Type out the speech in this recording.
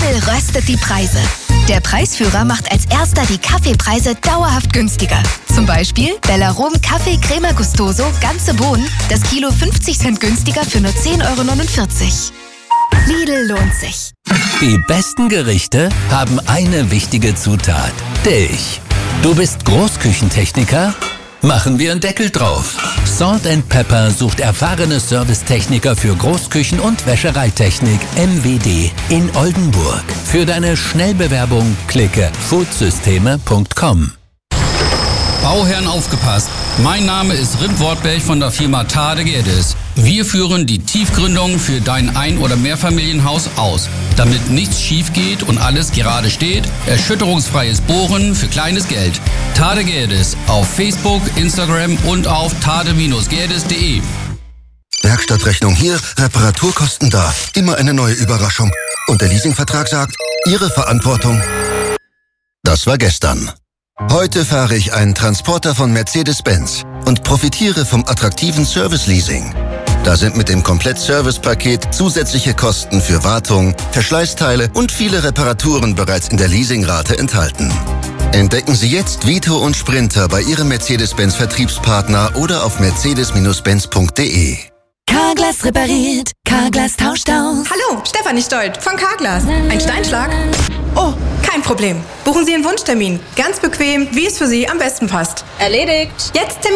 Lidl röstet die Preise. Der Preisführer macht als erster die Kaffeepreise dauerhaft günstiger. Zum Beispiel Bellarom Kaffee Crema Gustoso, ganze Bohnen, das Kilo 50 Cent günstiger für nur 10,49 €. Lidl lohnt sich. Die besten Gerichte haben eine wichtige Zutat: Dich. Du bist Großküchentechniker? Machen wir einen Deckel drauf. Salt & Pepper sucht erfahrene Servicetechniker für Großküchen- und Wäschereitechnik MWD in Oldenburg. Für deine Schnellbewerbung klicke foodsysteme.com. Bauherren aufgepasst! Mein Name ist Rip Wortberg von der Firma Tade Gerdes. Wir führen die Tiefgründung für dein Ein- oder Mehrfamilienhaus aus. Damit nichts schief geht und alles gerade steht, erschütterungsfreies Bohren für kleines Geld. Tade Gerdes auf Facebook, Instagram und auf tade-gerdes.de. Werkstattrechnung hier, Reparaturkosten da. Immer eine neue Überraschung. Und der Leasingvertrag sagt, Ihre Verantwortung. Das war gestern. Heute fahre ich einen Transporter von Mercedes-Benz und profitiere vom attraktiven Service-Leasing. Da sind mit dem Komplett-Service-Paket zusätzliche Kosten für Wartung, Verschleißteile und viele Reparaturen bereits in der Leasingrate enthalten. Entdecken Sie jetzt Vito und Sprinter bei Ihrem Mercedes-Benz-Vertriebspartner oder auf mercedes-benz.de. Carglass repariert, Carglass tauscht aus. Hallo, Stefanie Stolt von Carglass. Ein Steinschlag? Oh, kein Problem. Buchen Sie einen Wunschtermin. Ganz bequem, wie es für Sie am besten passt. Erledigt. Jetzt Termin